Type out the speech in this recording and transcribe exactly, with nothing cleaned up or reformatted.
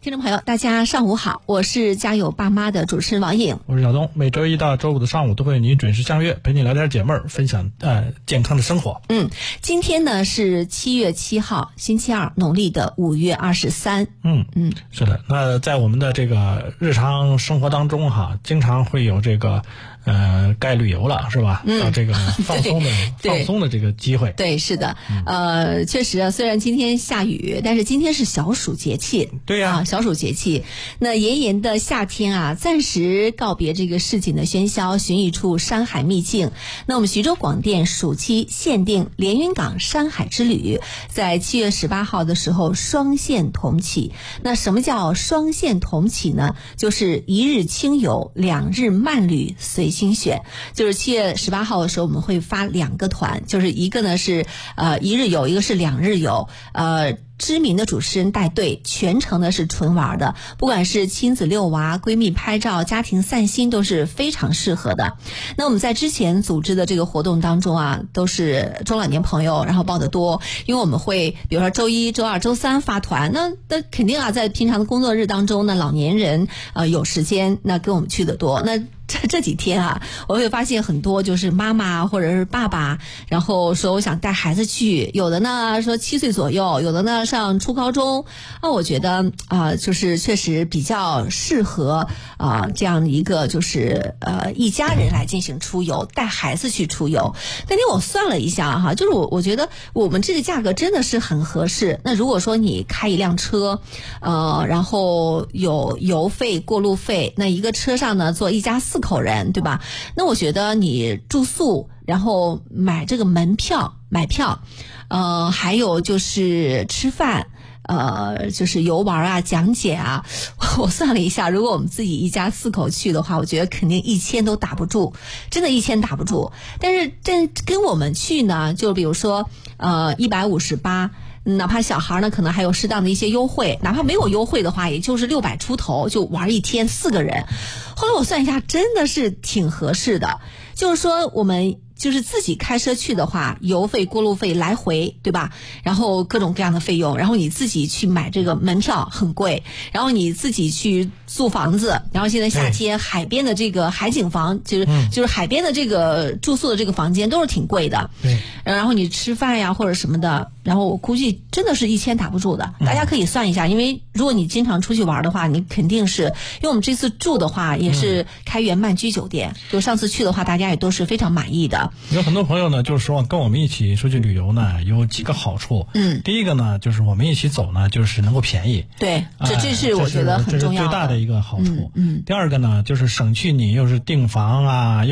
听众朋友大家上午好，我是家有爸妈的主持人王颖， 我是小东。每周一到周五的上午都会与您准时相约，陪你聊点解闷儿，分享呃健康的生活。 嗯，今天呢是七月七号，星期二，农历的五月二十三。 嗯嗯，是的。那在我们的这个日常生活当中哈，经常会有这个呃该旅游了是吧？嗯，到这个放松的放松的这个机会。 对，是的。嗯、呃，确实啊，虽然今天下雨，但是今天是小暑节气。 对呀、 啊，小暑节气，那炎炎的夏天啊，暂时告别这个市井的喧嚣，寻一处山海秘境。那我们徐州广电暑期限定连云港山海之旅，在七月十八号的时候双线同起。那什么叫双线同起呢？就是一日轻游，两日慢旅，随心选。就是七月十八号的时候，我们会发两个团，就是一个呢是呃一日游，一个是两日游，呃。知名的主持人带队，全程呢是纯玩的，不管是亲子遛娃、闺蜜拍照、家庭散心，都是非常适合的。那我们在之前组织的这个活动当中啊，都是中老年朋友，然后报得多，因为我们会比如说周一、周二、周三发团，那那肯定啊，在平常的工作日当中呢，老年人呃有时间，那跟我们去的多。那这这几天啊，我会发现很多就是妈妈或者是爸爸，然后说我想带孩子去，有的呢说七岁左右，有的呢上初高中，那我觉得啊、呃，就是确实比较适合啊、呃、这样一个就是呃一家人来进行出游，带孩子去出游。那天我算了一下哈，就是我我觉得我们这个价格真的是很合适。那如果说你开一辆车，呃，然后有油费、过路费，那一个车上呢坐一家四口人，对吧？那我觉得你住宿，然后买这个门票、买票，呃，还有就是吃饭，呃，就是游玩啊、讲解啊，我算了一下，如果我们自己一家四口去的话，我觉得肯定一千都打不住，真的一千打不住。但是这跟我们去呢，就比如说呃一百五十八。哪怕小孩呢，可能还有适当的一些优惠，哪怕没有优惠的话，也就是六百出头就玩一天四个人。后来我算一下，真的是挺合适的。就是说，我们就是自己开车去的话，油费、过路费来回，对吧？然后各种各样的费用，然后你自己去买这个门票很贵，然后你自己去租房子，然后现在夏天海边的这个海景房，就是、嗯、就是海边的这个住宿的这个房间都是挺贵的。 对， 然后你吃饭呀或者什么的。然后我估计真的是一千打不住的，大家可以算一下，因为如果你经常出去玩的话，你肯定是，因为我们这次住的话也是开元曼居酒店，就上次去的话，大家也都是非常满意的。 有很多朋友呢，就是说跟我们一起出去旅游呢，有几个好处。嗯，第一个呢，就是我们一起走呢，就是能够便宜。 对，这这是我觉得很重要的， 这是最大的一个好处。 嗯，嗯第二个呢，就是省去你又是订房啊。